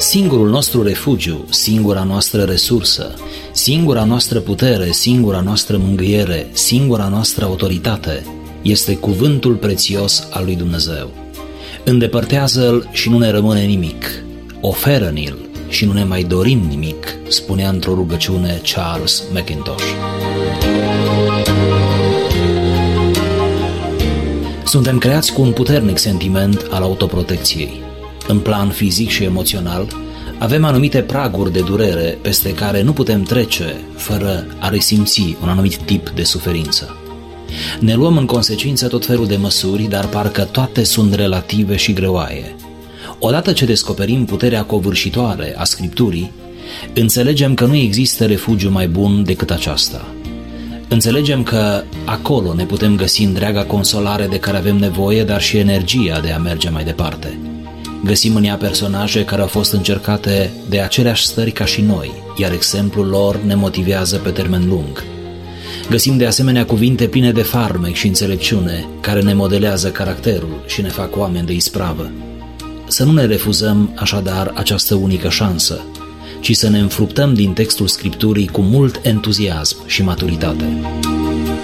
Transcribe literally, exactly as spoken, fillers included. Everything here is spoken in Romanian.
Singurul nostru refugiu, singura noastră resursă, singura noastră putere, singura noastră mângâiere, singura noastră autoritate este cuvântul prețios al lui Dumnezeu. Îndepărtează-l și nu ne rămâne nimic. Oferă-ni-l și nu ne mai dorim nimic, spunea într-o rugăciune Charles Mackintosh. Suntem creați cu un puternic sentiment al autoprotecției. În plan fizic și emoțional, avem anumite praguri de durere peste care nu putem trece fără a resimți un anumit tip de suferință. Ne luăm în consecință tot felul de măsuri, dar parcă toate sunt relative și greoaie. Odată ce descoperim puterea covârșitoare a Scripturii, înțelegem că nu există refugiu mai bun decât aceasta. Înțelegem că acolo ne putem găsi întreaga consolare de care avem nevoie, dar și energia de a merge mai departe. Găsim în ea personaje care au fost încercate de aceleași stări ca și noi, iar exemplul lor ne motivează pe termen lung. Găsim de asemenea cuvinte pline de farmec și înțelepciune, care ne modelează caracterul și ne fac oameni de ispravă. Să nu ne refuzăm așadar această unică șansă, ci să ne înfruptăm din textul Scripturii cu mult entuziasm și maturitate.